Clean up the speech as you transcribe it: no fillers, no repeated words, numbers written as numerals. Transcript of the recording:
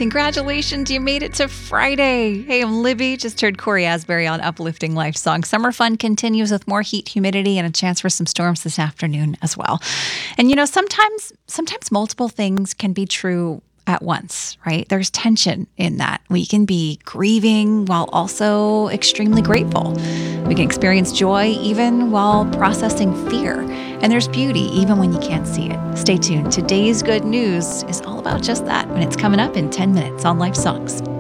Congratulations, you made it to Friday. Hey, I'm Libby. Just heard Corey Asbury on Uplifting Life Song. Summer fun continues with more heat, humidity, and a chance for some storms this afternoon as well. And sometimes multiple things can be true at once, right? There's tension in that. We can be grieving while also extremely grateful. We can experience joy even while processing fear. And there's beauty even when you can't see it. Stay tuned. Today's good news is all about just that, and it's coming up in 10 minutes on Life Songs.